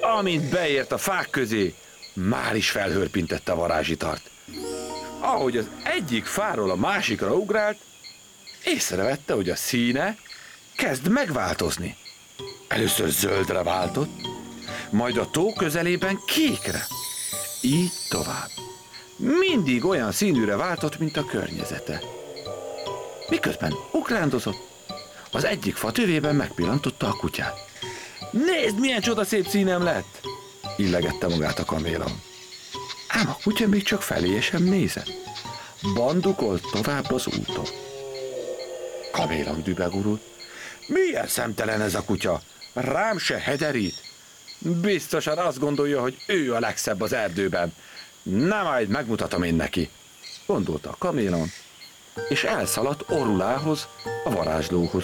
Amint beért a fák közé, már is felhörpintette a varázsitart. Ahogy az egyik fáról a másikra ugrált, észrevette, hogy a színe kezd megváltozni. Először zöldre váltott, majd a tó közelében kékre. Így tovább. Mindig olyan színűre váltott, mint a környezete. Miközben ugrándozott, az egyik fa tövében megpillantotta a kutyát. Nézd, milyen csodaszép színem lett! Illegette magát a kaméleon. Ám a kutya még csak feléje sem nézett. Bandukolt tovább az úton. Kaméleon dübegurult. Milyen szemtelen ez a kutya? Rám se hederít. Biztosan azt gondolja, hogy ő a legszebb az erdőben. Na majd megmutatom én neki, gondolta a kaméleon, és elszaladt Orulához, a varázslóhoz.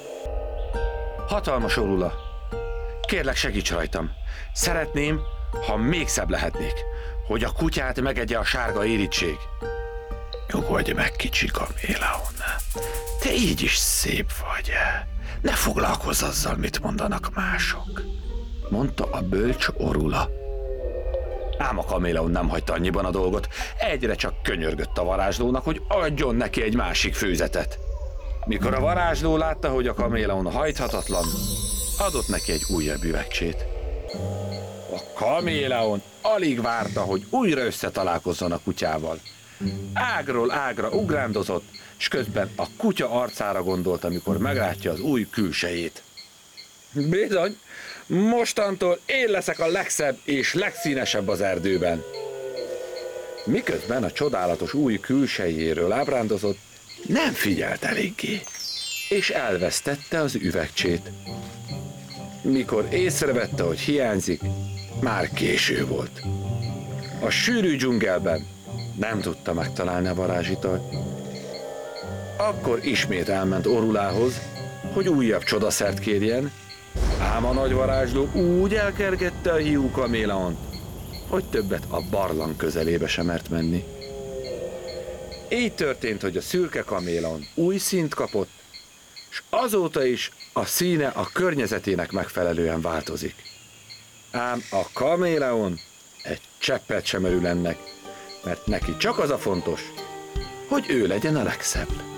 Hatalmas Orula, kérlek, segíts rajtam. Szeretném, ha még szebb lehetnék, hogy a kutyát megegye a sárga érítség. Nyugodj meg, kicsi kaméleon. Te így is szép vagy. Ne foglalkozz azzal, mit mondanak mások, mondta a bölcs Orula. Ám a kaméleon nem hagyta annyiban a dolgot, egyre csak könyörgött a varázslónak, hogy adjon neki egy másik főzetet. Mikor a varázsló látta, hogy a kaméleon hajthatatlan, adott neki egy újabb üvegcsét. A kaméleon alig várta, hogy újra összetalálkozzon a kutyával. Ágról ágra ugrándozott, s közben a kutya arcára gondolt, amikor meglátja az új külsejét. Bizony, mostantól én leszek a legszebb és legszínesebb az erdőben. Miközben a csodálatos új külsejéről ábrándozott, nem figyelt eléggé, és elvesztette az üvegcsét. Mikor észrevette, hogy hiányzik, már késő volt. A sűrű dzsungelben nem tudta megtalálni a varázsitart. Akkor ismét elment Orulához, hogy újabb csodaszert kérjen, ám a nagy varázsló úgy elkergette a hiú kaméleont, hogy többet a barlang közelébe sem mert menni. Így történt, hogy a szürke kaméleon új színt kapott, és azóta is a színe a környezetének megfelelően változik. Ám a kaméleon egy cseppet sem örül ennek, mert neki csak az a fontos, hogy ő legyen a legszebb.